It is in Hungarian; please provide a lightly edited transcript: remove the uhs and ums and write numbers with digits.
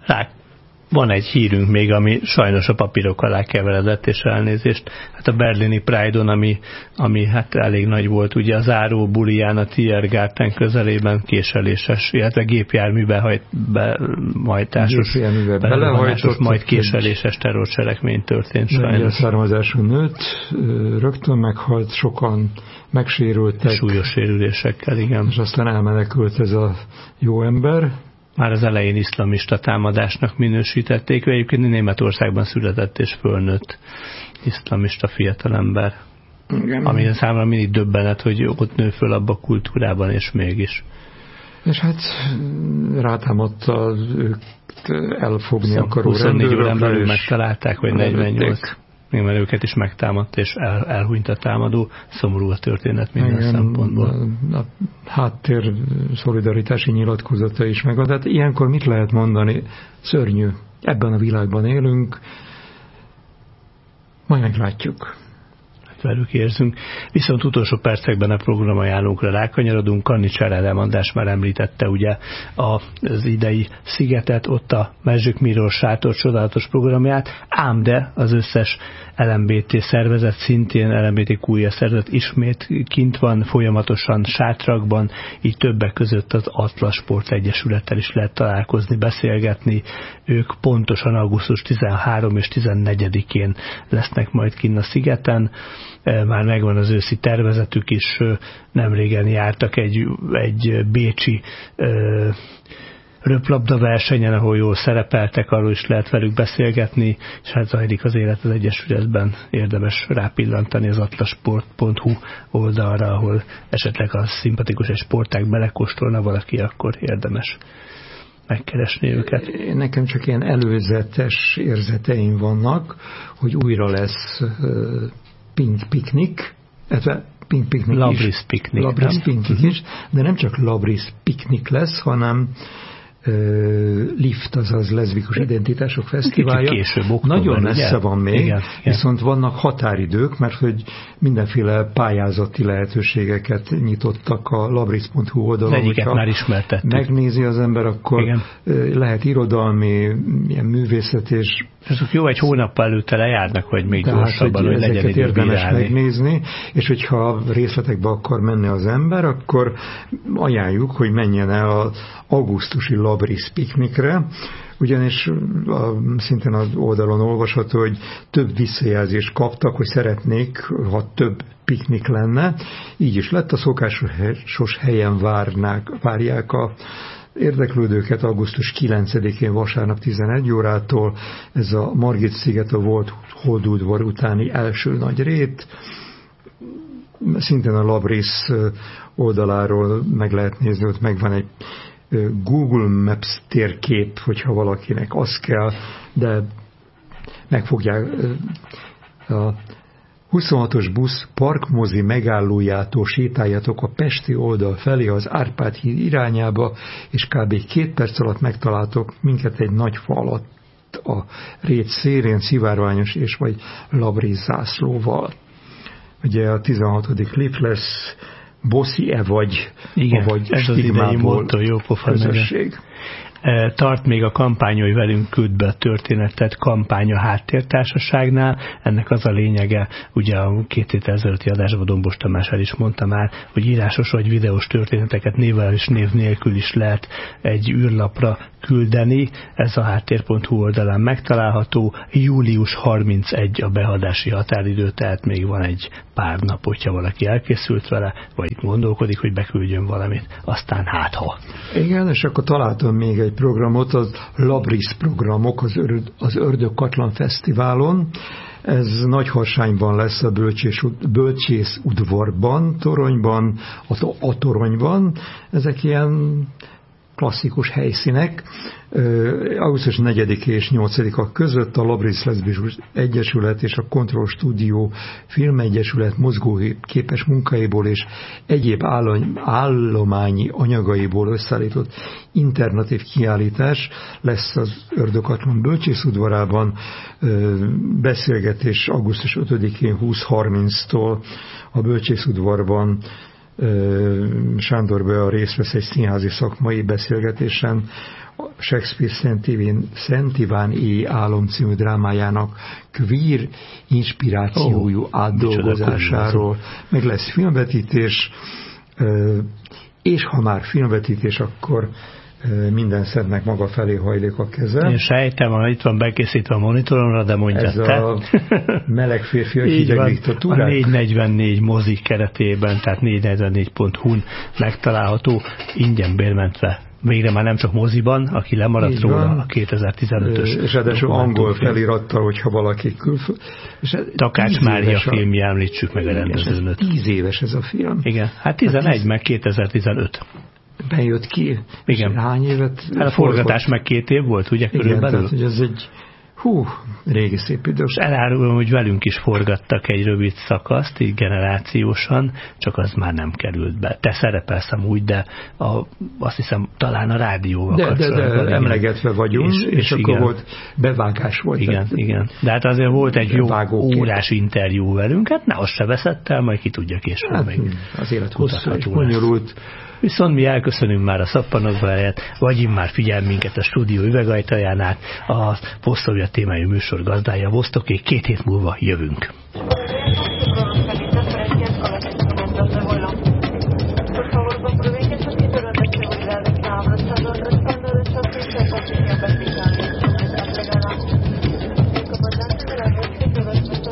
Van egy hírünk még, ami sajnos a papírok alá keveredett, és elnézést. Hát a berlini Pride-on, ami hát elég nagy volt, ugye a záró buliján a Tiergarten közelében késeléses, illetve gépjárműbehajtásos, majd késeléses terrorcselekmény történt sajnos. Lengyel származású nőt rögtön meghalt, sokan megsérültek. Súlyos sérülésekkel, igen. És aztán elmenekült ez a jó ember. Már az elején iszlamista támadásnak minősítették, egyébként Németországban született és fölnőtt iszlamista fiatalember. Igen. Ami számomra mindig döbbenet, hogy ott nő föl abba a kultúrában, és mégis. És hát rátámadta őt elfogni akaró 24 órán belül megtalálták, vagy 48. Mert őket is megtámadta, és elhunyt a támadó. Szomorú a történet minden szempontból. A háttér szolidaritási nyilatkozata is megvan. Tehát ilyenkor mit lehet mondani? Szörnyű. Ebben a világban élünk. Majd meglátjuk. Velük érzünk. Viszont utolsó percekben a programajánlókra rákanyarodunk. Kannicser Ádám már említette ugye az idei Szigetet, ott a Mezsük Mirror Sátor csodálatos programját, ám de az összes LMBT szervezet, szintén LMBTQ-ja szervezet ismét kint van folyamatosan sátrakban, így többek között az Atlas Sport Egyesülettel is lehet találkozni, beszélgetni. Ők pontosan augusztus 13 és 14-én lesznek majd kinn a Szigeten. Már megvan az őszi tervezetük is, nemrégen jártak egy bécsi röplabda versenyen, ahol jól szerepeltek, arról is lehet velük beszélgetni, és hát zajlik az élet az Egyesületben. Érdemes rápillantani az atlasport.hu oldalra, ahol esetleg a szimpatikus egy sportág belekóstolna valaki, akkor érdemes megkeresni őket. Nekem csak ilyen előzetes érzeteim vannak, hogy újra lesz Pink Picnic, Pink Picnic Labris Picnic, Labris Picnic is, de nem csak Labris Picnic lesz, hanem LIFT, azaz Leszbikus Identitások Fesztiválja. Később, nagyon messze van még, igen. Viszont vannak határidők, mert hogy mindenféle pályázati lehetőségeket nyitottak a labris.hu oldalon. Egyiket már ismertettük. Megnézi az ember, akkor igen. Lehet irodalmi, ilyen művészet és ezek jó, egy hónappal előtte lejárnak, vagy még gyorsabban, hogy legyen idő érdemes bírálni. Megnézni, és hogyha részletekbe akar menni az ember, akkor ajánljuk, hogy menjen el az augusztusi Labris Picnicre, ugyanis szintén az oldalon olvasható, hogy több visszajelzést kaptak, hogy szeretnék, ha több piknik lenne. Így is lett, a szokásos helyen várják a érdeklődőket augusztus 9-én vasárnap 11 órától. Ez a Margit-sziget, a volt Holdudvar utáni első nagy rét. Szintén a Labris oldaláról meg lehet nézni, ott megvan egy Google Maps térkép, hogyha valakinek az kell, de megfogják a 26-os busz parkmozi megállójától sétáljatok a pesti oldal felé az Árpád híd irányába, és kb. 2 perc alatt megtaláltok minket egy nagy fa alatt a rét szélén szivárványos és vagy Labris zászlóval. Ugye a 16. lip lesz Boszi-e vagy, igen, vagy ez az idei motto, jó közösség. Tart még a kampány, hogy velünk küld be a történetet kampány a Háttértársaságnál. Ennek az a lényege, ugye a 2 héttel ezelőtti adásban Dombos Tamás el is mondta már, hogy írásos vagy videós történeteket névvel és név nélkül is lehet egy űrlapra küldeni. Ez a háttér.hu oldalán megtalálható. Július 31 a beadási határidő, tehát még van egy pár nap, hogyha valaki elkészült vele, vagy gondolkodik, hogy beküldjön valamit, aztán hát ha. Igen, és akkor találtam még egy programot, az Labris programok az Ördögkatlan Fesztiválon. Ez Nagyharsányban lesz, a Bölcsész udvarban, Toronyban, a Toronyban. Ezek ilyen klasszikus helyszínek. Augusztus 4 és 8-a között a Labris Leszbikus Egyesület és a Control Studio Filmegyesület mozgóképes munkáiból és egyéb állományi anyagaiból összeállított internatív kiállítás lesz az Ördögkatlan Bölcsész udvarában. Beszélgetés augusztus 5-én 20:30-tól a Bölcsész udvarban Sándor Bea részt vesz egy színházi szakmai beszélgetésen Shakespeare Szent Iván álom című drámájának queer inspirációjú átdolgozásáról. Meg lesz filmvetítés, és ha már filmvetítés, akkor minden szentnek maga felé hajlik a keze. Én sejtem, itt van bekészítve a monitoromra, de mondja ez te. A meleg férfiak hideg diktatúrák. A 444 mozi keretében, tehát 444.hu-n megtalálható, ingyen bérmentve. Végre már nem csak moziban, aki lemaradt róla a 2015-ös. És ráadásul angol felirattal, hogyha valaki külföld. Takács Mária filmje, említsük meg a rendezőnöt. 10 éves ez a film. Igen, hát 11, meg 2015. Bejött ki. Igen. Hány évet? Hát a forgatás meg 2 év volt, ugye, körülbelül? Igen, tehát, hogy ez egy régi szép idő. És elárulom, hogy velünk is forgattak egy rövid szakaszt, így generációsan, csak az már nem került be. Te szerepelsz úgy, de azt hiszem talán a rádióval kapcsolatban. De emlegetve vagyunk, és akkor igen. Volt bevágás volt. Igen. De hát azért volt egy jó órás interjú velünk, hát ne azt se veszett el, majd ki tudja később. Hát, még az élet hosszú és bonyolult. Viszont mi elköszönünk már a szappanokba helyett, vagy már figyel minket a stúdió üvegajtajánál, a Posztolja témájú műsor gazdája Vosztoké, 2 hét múlva jövünk.